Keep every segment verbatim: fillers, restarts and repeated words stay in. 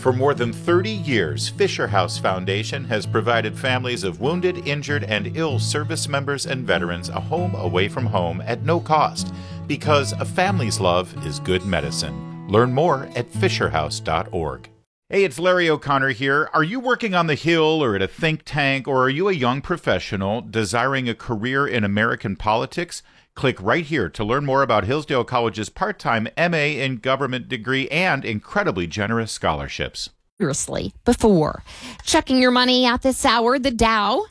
For more than thirty years, Fisher House Foundation has provided families of wounded, injured, and ill service members and veterans a home away from home at no cost, because a family's love is good medicine. Learn more at fisher house dot org. Hey, it's Larry O'Connor here. Are you working on the Hill or at a think tank, or are you a young professional desiring a career in American politics? Click right here to learn more about Hillsdale College's part-time M A in government degree and incredibly generous scholarships. Seriously, before checking your money at this hour, the Dow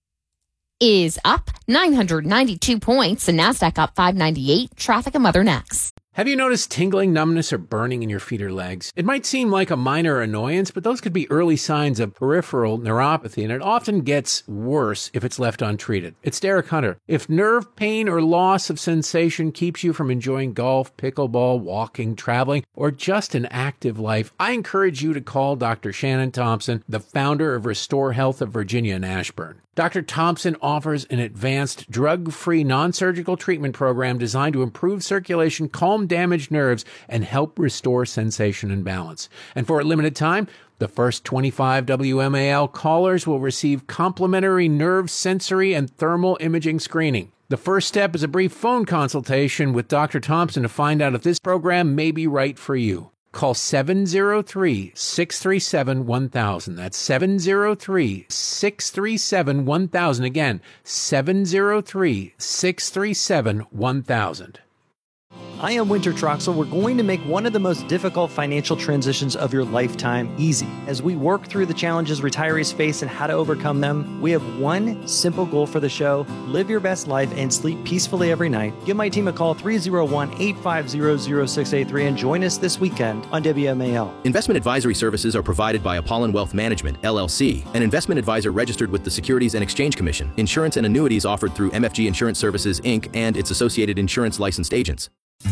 is up nine hundred ninety-two points, the NASDAQ up five ninety-eight. Traffic and weather next. Have you noticed tingling, numbness, or burning in your feet or legs? It might seem like a minor annoyance, but those could be early signs of peripheral neuropathy, and it often gets worse if it's left untreated. It's Derek Hunter. If nerve pain or loss of sensation keeps you from enjoying golf, pickleball, walking, traveling, or just an active life, I encourage you to call Doctor Shannon Thompson, the founder of Restore Health of Virginia in Ashburn. Doctor Thompson offers an advanced, drug-free, non-surgical treatment program designed to improve circulation, calm damaged nerves, and help restore sensation and balance. And for a limited time, the first twenty-five W M A L callers will receive complimentary nerve, sensory, and thermal imaging screening. The first step is a brief phone consultation with Doctor Thompson to find out if this program may be right for you. Call seven oh three, six three seven, one thousand. That's seven oh three, six three seven, one thousand. Again, seven oh three, six three seven, one thousand. I am Winter Troxel. We're going to make one of the most difficult financial transitions of your lifetime easy. As we work through the challenges retirees face and how to overcome them, we have one simple goal for the show: live your best life and sleep peacefully every night. Give my team a call, three oh one, eight five zero, zero six eight three, and join us this weekend on W M A L. Investment advisory services are provided by Apollon Wealth Management, L L C, an investment advisor registered with the Securities and Exchange Commission. Insurance and annuities offered through M F G Insurance Services, Incorporated, and its associated insurance licensed agents.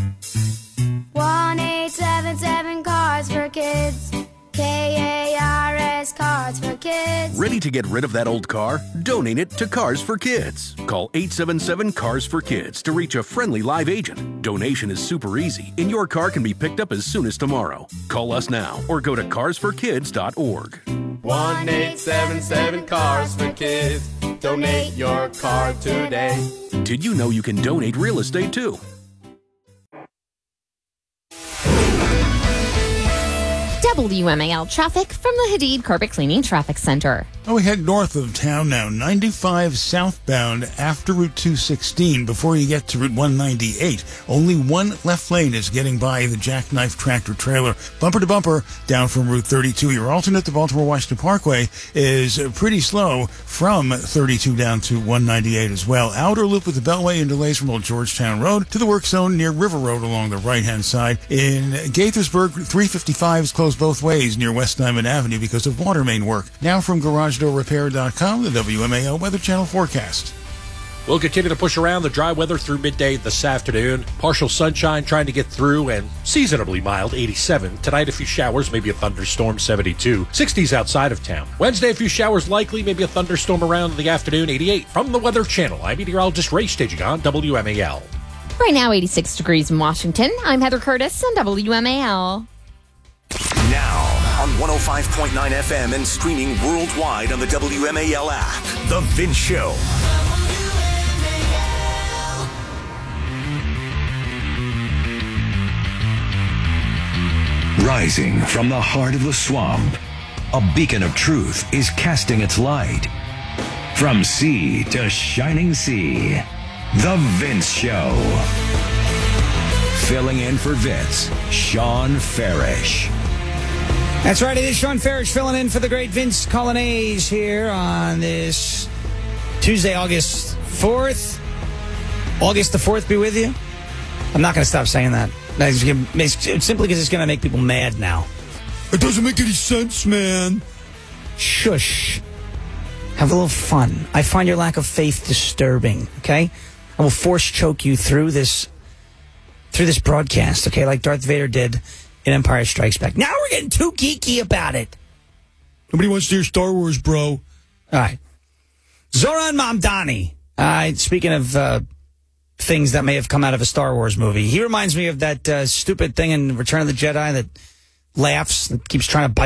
one eight seven seven Cars for Kids. K A R S Cars for Kids. Ready to get rid of that old car? Donate it to Cars for Kids. Call eight seven seven, Cars for Kids to reach a friendly live agent. Donation is super easy, and your car can be picked up as soon as tomorrow. Call us now or go to cars for kids dot org. one eight seven seven Cars for Kids. Donate your car today. Did you know you can donate real estate too? W M A L traffic from the Hadid Carpet Cleaning Traffic Center. Oh, we head north of town now, ninety-five southbound after Route two sixteen before you get to Route one ninety-eight. Only one left lane is getting by the jackknife tractor trailer. Bumper to bumper down from Route thirty-two. Your alternate, the Baltimore-Washington Parkway, is pretty slow from thirty-two down to one ninety-eight as well. Outer loop with the Beltway and delays from Old Georgetown Road to the work zone near River Road along the right-hand side. In Gaithersburg, three fifty-five is closed both ways near West Diamond Avenue because of water main work. Now from garage door repair dot com, the W M A L Weather Channel forecast. We'll continue to push around the dry weather through midday this afternoon. Partial sunshine trying to get through and seasonably mild, eighty-seven. Tonight, a few showers, maybe a thunderstorm, seventy-two. sixties outside of town. Wednesday, a few showers likely, maybe a thunderstorm around in the afternoon, eighty-eight. From the Weather Channel, I'm meteorologist Ray Staging on W M A L. Right now, eighty-six degrees in Washington. I'm Heather Curtis on W M A L. Now, on one oh five point nine F M and streaming worldwide on the W M A L app, The Vince Show. Rising from the heart of the swamp, a beacon of truth is casting its light. From sea to shining sea, The Vince Show. Filling in for Vince, Sean Farish. That's right, it is Sean Farish filling in for the great Vince Colonnese here on this Tuesday, August fourth. August the fourth be with you. I'm not going to stop saying that. It's simply because it's going to make people mad now. It doesn't make any sense, man. Shush. Have a little fun. I find your lack of faith disturbing, okay? I will force choke you through this through this broadcast, okay, like Darth Vader did in Empire Strikes Back. Now we're getting too geeky about it. Nobody wants to hear Star Wars, bro. All right. Zoran Mamdani. Uh, speaking of uh, things that may have come out of a Star Wars movie, he reminds me of that uh, stupid thing in Return of the Jedi that laughs, that keeps trying to bite